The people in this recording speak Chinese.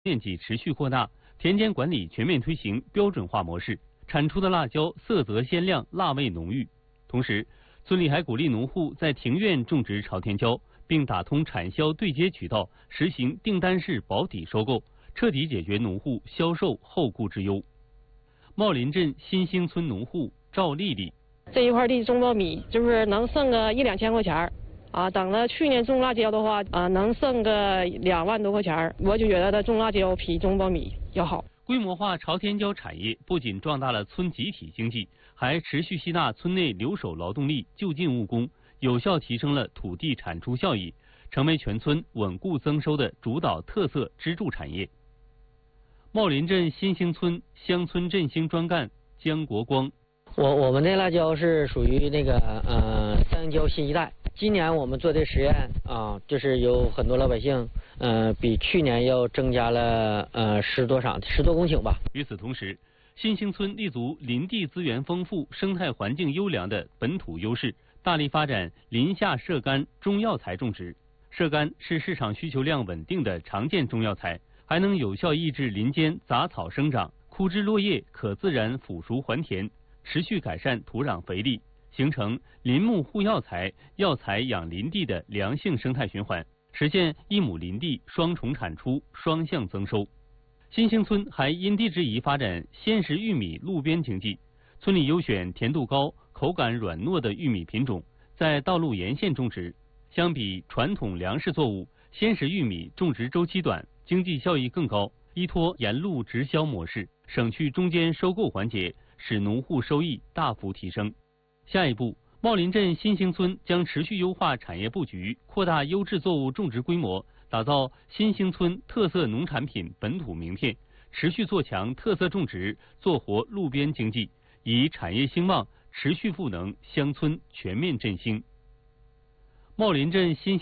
面积持续扩大，田间管理全面推行标准化模式，产出的辣椒色泽鲜亮，辣味浓郁。同时，村里还鼓励农户在庭院种植朝天椒，并打通产销对接渠道，实行订单式保底收购，彻底解决农户销售后顾之忧。茂林镇新兴村农户赵丽丽， 这一块地种苞米，就是能剩个1、2千块钱啊。等了去年种辣椒的话，能剩个2万多块钱。我就觉得它种辣椒比种苞米要好。 规模化朝天椒产业不仅壮大了村集体经济，还持续吸纳村内留守劳动力、就近务工，有效提升了土地产出效益，成为全村稳固增收的主导特色支柱产业。茂林镇新兴村乡村振兴专干姜国光， 我们的辣椒是属于那个三椒新一代。今年我们做的实验就是有很多老百姓比去年要增加了10多公顷吧。 与此同时，新兴村立足林地资源丰富、生态环境优良的本土优势，大力发展林下射干中药材种植。射干是市场需求量稳定的常见中药材，还能有效抑制林间杂草生长，枯枝落叶可自然腐熟还田，持续改善土壤肥力，形成林木护药材、药材养林地的良性生态循环，实现1亩林地双重产出、双向增收。新兴村还因地制宜发展鲜食玉米路边经济，村里优选甜度高、口感软糯的玉米品种，在道路沿线种植。相比传统粮食作物，鲜食玉米种植周期短，经济效益更高，依托沿路直销模式，省去中间收购环节，使农户收益大幅提升。下一步，茂林镇新兴村将持续优化产业布局，扩大优质作物种植规模，打造新兴村特色农产品本土名片，持续做强特色种植，做活路边经济，以产业兴旺持续赋能乡村全面振兴。茂林镇新兴